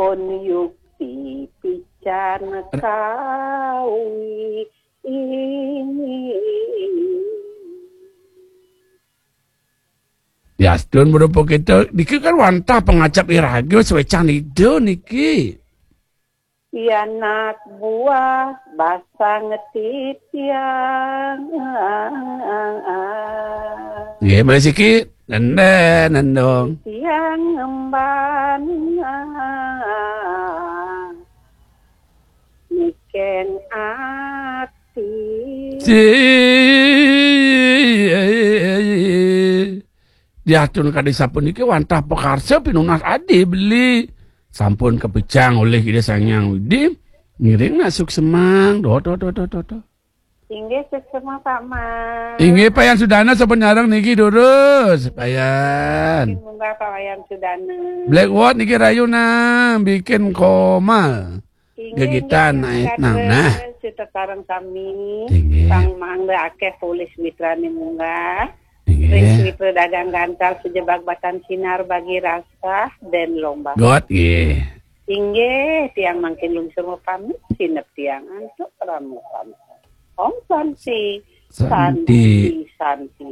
pon yukti pican kawi Ya, sedun berupa kita, niki kan wantah pengacap iragio swecang itu niki. ya anak buah basah ngetip yang Nggih, boleh sikit. Nendong. tiang ngemban niken ati Diatun kadi sampun niki wantah pekarsa pinunas adi beli. Sampun kepecang oleh kita sangyang widi. Ngiring nasuk semang. Do. tinggi sesama Pak Ingi payan sudana sampun nyarang niki durus. Payan. Munggah kawayan sudana. Blackwood niki rayuna bikin koma. Gegitan naik nah. Sekarang kami Tinggi. sang mangga akeh polis mitra ni munggah. Tinggi. Ring pedagang gantal sejebak batan sinar bagi rasa dan lomba. God ye. Tinggi tiang makin lungsur pamit sinep tiang antuk ramu pamit. Om Santi. Santi. Santi.